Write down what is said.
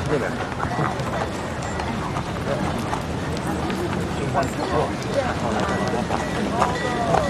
这边。进饭之后，后来把它打。